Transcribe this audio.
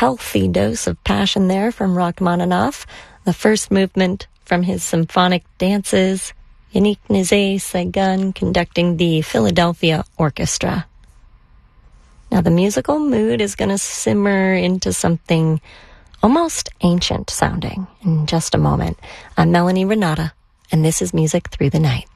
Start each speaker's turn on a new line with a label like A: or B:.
A: healthy dose of passion there from Rachmaninoff. The first movement from his symphonic dances, Yannick Nézet-Séguin conducting the Philadelphia Orchestra. Now the musical mood is going to simmer into something almost ancient sounding in just a moment. I'm Melanie Renata, and this is Music Through the Night.